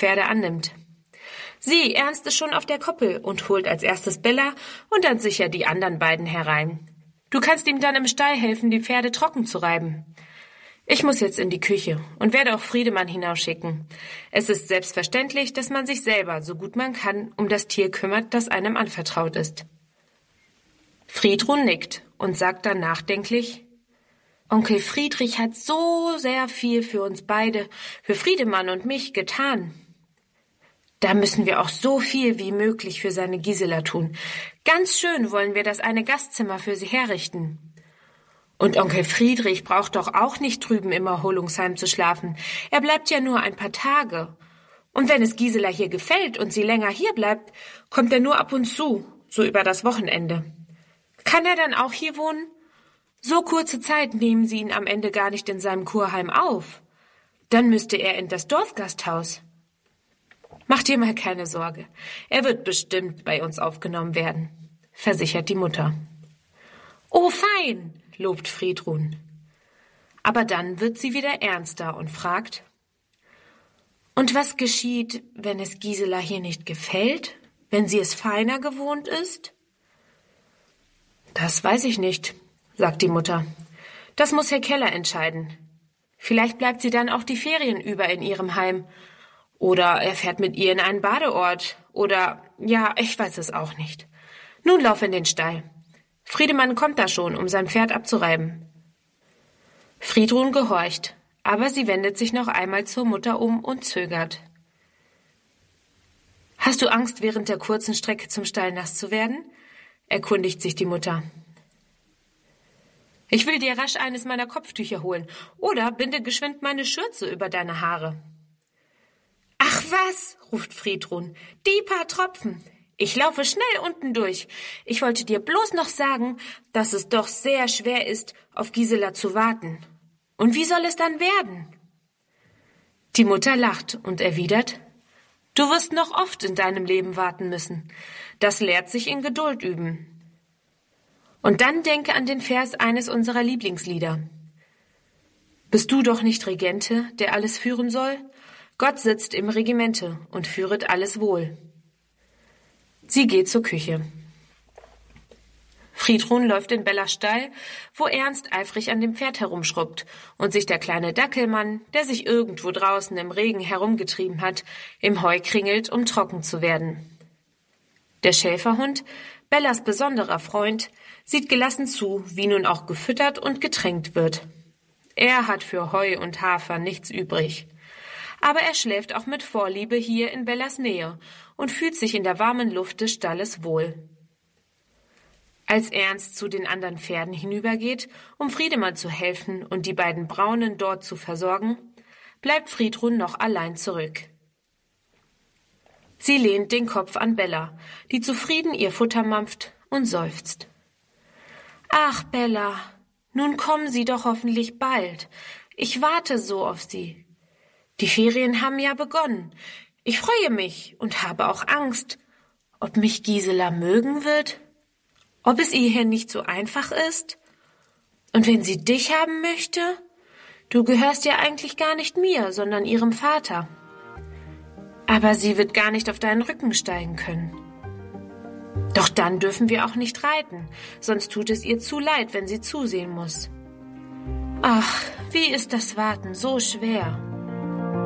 Pferde annimmt. Sieh, Ernst ist schon auf der Koppel und holt als erstes Bella und dann sicher die anderen beiden herein. Du kannst ihm dann im Stall helfen, die Pferde trocken zu reiben. Ich muss jetzt in die Küche und werde auch Friedemann hinausschicken. Es ist selbstverständlich, dass man sich selber, so gut man kann, um das Tier kümmert, das einem anvertraut ist. Friedrun nickt und sagt dann nachdenklich: Onkel Friedrich hat so sehr viel für uns beide, für Friedemann und mich getan. Da müssen wir auch so viel wie möglich für seine Gisela tun. Ganz schön wollen wir das eine Gastzimmer für sie herrichten. Und Onkel Friedrich braucht doch auch nicht drüben im Erholungsheim zu schlafen. Er bleibt ja nur ein paar Tage. Und wenn es Gisela hier gefällt und sie länger hier bleibt, kommt er nur ab und zu, so über das Wochenende. Kann er dann auch hier wohnen? So kurze Zeit nehmen sie ihn am Ende gar nicht in seinem Kurheim auf. Dann müsste er in das Dorfgasthaus. Mach dir mal keine Sorge. Er wird bestimmt bei uns aufgenommen werden, versichert die Mutter. Oh, fein, lobt Friedrun. Aber dann wird sie wieder ernster und fragt: Und was geschieht, wenn es Gisela hier nicht gefällt, wenn sie es feiner gewohnt ist? Das weiß ich nicht, sagt die Mutter. Das muss Herr Keller entscheiden. Vielleicht bleibt sie dann auch die Ferien über in ihrem Heim. Oder er fährt mit ihr in einen Badeort. Oder, ja, ich weiß es auch nicht. Nun lauf in den Stall. Friedemann kommt da schon, um sein Pferd abzureiben. Friedrun gehorcht, aber sie wendet sich noch einmal zur Mutter um und zögert. Hast du Angst, während der kurzen Strecke zum Stall nass zu werden? Erkundigt sich die Mutter. Ich will dir rasch eines meiner Kopftücher holen oder binde geschwind meine Schürze über deine Haare. Ach was, ruft Friedrun, die paar Tropfen. Ich laufe schnell unten durch. Ich wollte dir bloß noch sagen, dass es doch sehr schwer ist, auf Gisela zu warten. Und wie soll es dann werden? Die Mutter lacht und erwidert: Du wirst noch oft in deinem Leben warten müssen. Das lehrt sich in Geduld üben. Und dann denke an den Vers eines unserer Lieblingslieder. Bist du doch nicht Regente, der alles führen soll? Gott sitzt im Regimente und führet alles wohl. Sie geht zur Küche. Friedrun läuft in Bellas Stall, wo Ernst eifrig an dem Pferd herumschrubbt und sich der kleine Dackelmann, der sich irgendwo draußen im Regen herumgetrieben hat, im Heu kringelt, um trocken zu werden. Der Schäferhund, Bellas besonderer Freund, sieht gelassen zu, wie nun auch gefüttert und getränkt wird. Er hat für Heu und Hafer nichts übrig. Aber er schläft auch mit Vorliebe hier in Bellas Nähe und fühlt sich in der warmen Luft des Stalles wohl. Als Ernst zu den anderen Pferden hinübergeht, um Friedemann zu helfen und die beiden Braunen dort zu versorgen, bleibt Friedrun noch allein zurück. Sie lehnt den Kopf an Bella, die zufrieden ihr Futter mampft und seufzt. Ach, Bella, nun kommen Sie doch hoffentlich bald. Ich warte so auf Sie. Die Ferien haben ja begonnen. Ich freue mich und habe auch Angst. Ob mich Gisela mögen wird? Ob es ihr hier nicht so einfach ist? Und wenn sie dich haben möchte? Du gehörst ja eigentlich gar nicht mir, sondern ihrem Vater. Aber sie wird gar nicht auf deinen Rücken steigen können. Doch dann dürfen wir auch nicht reiten, sonst tut es ihr zu leid, wenn sie zusehen muss. Ach, wie ist das Warten so schwer.